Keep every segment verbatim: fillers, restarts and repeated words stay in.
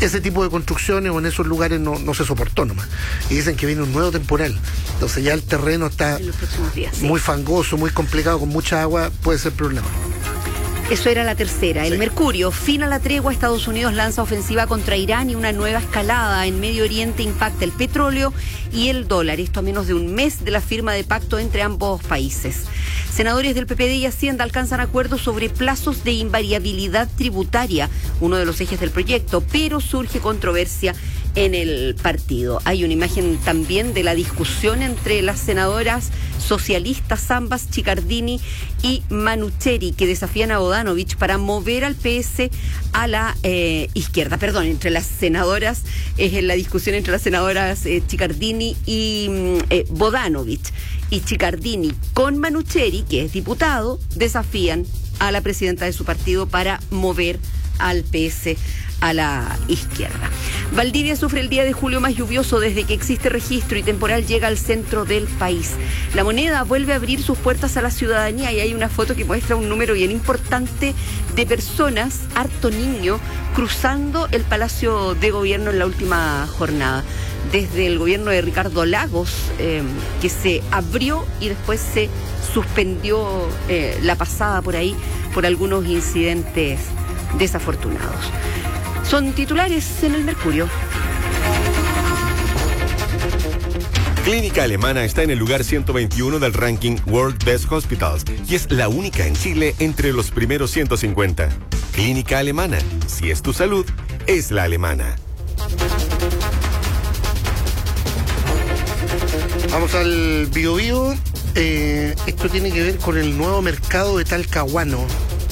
ese tipo de construcciones o en esos lugares no, no se soportó nomás. Y dicen que viene un nuevo temporal. Entonces ya el terreno está en los próximos días, sí. muy fangoso, muy complicado, con mucha agua, puede ser problema. Eso era la tercera. El sí. Mercurio, fin a la tregua, Estados Unidos lanza ofensiva contra Irán y una nueva escalada en Medio Oriente impacta el petróleo y el dólar. Esto a menos de un mes de la firma de pacto entre ambos países. Senadores del P P D y Hacienda alcanzan acuerdos sobre plazos de invariabilidad tributaria, uno de los ejes del proyecto, pero surge controversia en el partido. Hay una imagen también de la discusión entre las senadoras socialistas ambas, Chiccardini y Manucheri, que desafían a Bodanovich para mover al P S a la eh, izquierda. Perdón, entre las senadoras, es eh, la discusión entre las senadoras eh, Chiccardini y eh, Bodanovich. Y Chiccardini con Manucheri, que es diputado, desafían a la presidenta de su partido para mover al P S a la izquierda. Valdivia sufre el día de julio más lluvioso desde que existe registro y temporal llega al centro del país. La Moneda vuelve a abrir sus puertas a la ciudadanía y hay una foto que muestra un número bien importante de personas, harto niño, cruzando el Palacio de Gobierno en la última jornada. Desde el gobierno de Ricardo Lagos, eh, que se abrió y después se suspendió eh, la pasada por ahí por algunos incidentes desafortunados. Son titulares en el Mercurio. Clínica Alemana está en el lugar ciento veintiuno del ranking World Best Hospitals y es la única en Chile entre los primeros ciento cincuenta. Clínica Alemana, si es tu salud, es la alemana. Vamos al Biobío. Eh, esto tiene que ver con el nuevo mercado de Talcahuano.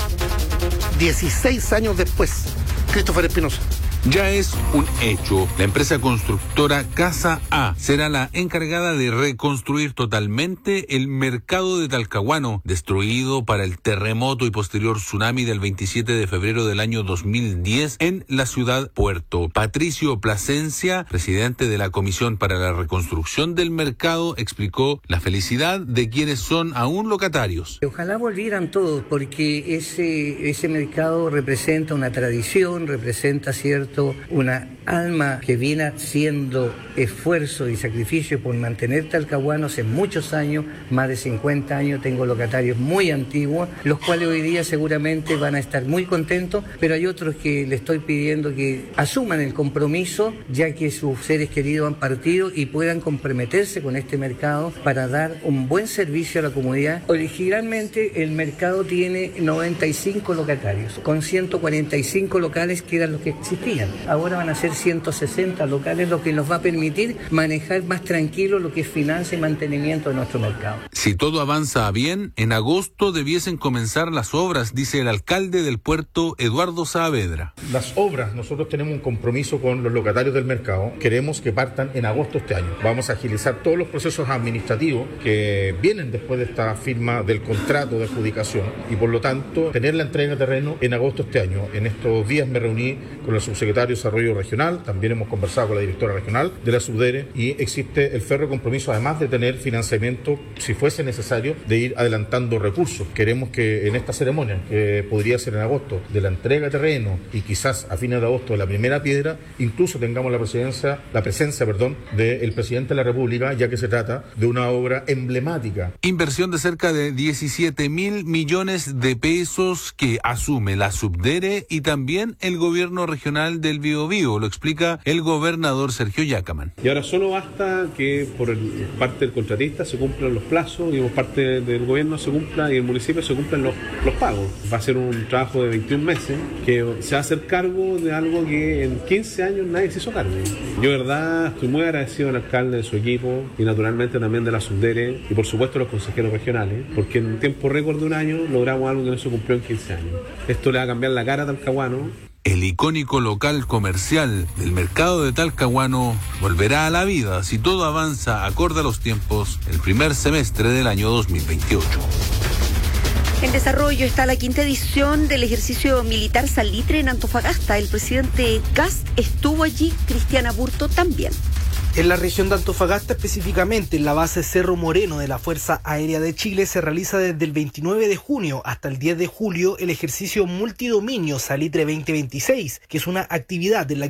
dieciséis años después. Christopher Espinosa. Ya es un hecho. La empresa constructora Casa A será la encargada de reconstruir totalmente el mercado de Talcahuano, destruido para el terremoto y posterior tsunami del veintisiete de febrero del año dos mil diez en la ciudad Puerto. Patricio Plasencia, presidente de la Comisión para la Reconstrucción del Mercado, explicó la felicidad de quienes son aún locatarios. Ojalá volvieran todos, porque ese, ese mercado representa una tradición, representa cierto una alma que viene haciendo esfuerzo y sacrificio por mantener Talcahuano hace muchos años, más de cincuenta años. Tengo locatarios muy antiguos, los cuales hoy día seguramente van a estar muy contentos, pero hay otros que le estoy pidiendo que asuman el compromiso, ya que sus seres queridos han partido, y puedan comprometerse con este mercado para dar un buen servicio a la comunidad. Originalmente el mercado tiene noventa y cinco locatarios, con ciento cuarenta y cinco locales que eran los que existían. Ahora van a ser ciento sesenta locales, lo que nos va a permitir manejar más tranquilo lo que es finanzas y mantenimiento de nuestro mercado. Si todo avanza bien, en agosto debiesen comenzar las obras, dice el alcalde del Puerto, Eduardo Saavedra. Las obras, nosotros tenemos un compromiso con los locatarios del mercado. Queremos que partan en agosto este año. Vamos a agilizar todos los procesos administrativos que vienen después de esta firma del contrato de adjudicación y, por lo tanto, tener la entrega de terreno en agosto este año. En estos días me reuní con el subsecretario de Desarrollo Regional, también hemos conversado con la directora regional de la Subdere y existe el férreo compromiso, además de tener financiamiento, si fuese necesario, de ir adelantando recursos. Queremos que en esta ceremonia, que podría ser en agosto, de la entrega de terreno y quizás a fines de agosto de la primera piedra, incluso tengamos la presencia, la presencia, perdón, del presidente de la República, ya que se trata de una obra emblemática. Inversión de cerca de diecisiete mil millones de pesos que asume la Subdere y también el gobierno regional del Biobío, lo explica el gobernador Sergio Yacaman. Y ahora solo basta que por el, parte del contratista se cumplan los plazos y por parte del gobierno se cumpla y el municipio se cumplan los, los pagos. Va a ser un trabajo de veintiún meses que se va a hacer cargo de algo que en quince años nadie se hizo cargo. Yo, de verdad, estoy muy agradecido al alcalde, de su equipo y naturalmente también de la Subdere y por supuesto a los consejeros regionales, porque en tiempo récord de un año logramos algo que no se cumplió en quince años. Esto le va a cambiar la cara a Talcahuano. El icónico local comercial del mercado de Talcahuano volverá a la vida si todo avanza acorde a los tiempos el primer semestre del año dos mil veintiocho. En desarrollo está la quinta edición del ejercicio militar Salitre en Antofagasta. El presidente Kast estuvo allí, Cristiana Burto también. En la región de Antofagasta, específicamente en la base Cerro Moreno de la Fuerza Aérea de Chile, se realiza desde el veintinueve de junio hasta el diez de julio el ejercicio multidominio Salitre veinte veintiséis, que es una actividad en la